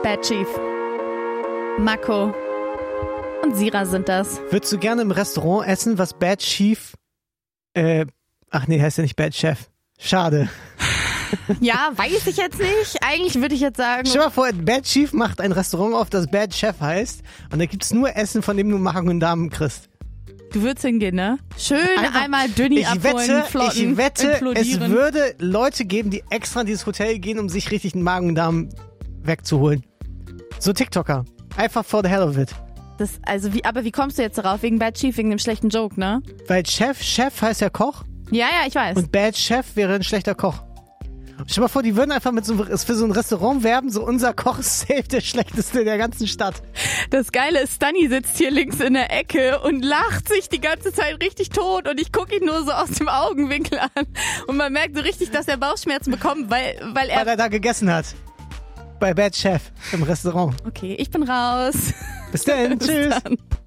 Bad Chief, Mako und Sira sind das. Würdest du gerne im Restaurant essen, was Bad Chief... heißt ja nicht Bad Chef. Schade. Ja, weiß ich jetzt nicht. Eigentlich würde ich jetzt sagen... Stell dir mal vor, Bad Chief macht ein Restaurant auf, das Bad Chef heißt und da gibt's nur Essen, von dem du Magen und Darm kriegst. Du würdest hingehen, ne? Schön einmal Dünni abholen, flotten, Ich wette, es implodieren. würde Leute geben, die extra in dieses Hotel gehen, um sich richtig den Magen und Darm wegzuholen. So TikToker. Einfach for the hell of it. Aber wie kommst du jetzt darauf? Wegen Bad Chief, wegen dem schlechten Joke, ne? Weil Chef heißt ja Koch Ja, ich weiß. und Bad Chef wäre ein schlechter Koch. Stell dir mal vor, die würden einfach für so ein Restaurant werben, so unser Koch ist safe der schlechteste der ganzen Stadt. Das Geile ist, Stunny sitzt hier links in der Ecke und lacht sich die ganze Zeit richtig tot und ich gucke ihn nur so aus dem Augenwinkel an und man merkt so richtig, dass er Bauchschmerzen bekommt, weil er da gegessen hat. Bei Bad Chef im Restaurant. Okay, ich bin raus. Bis dann, tschüss. Bis dann.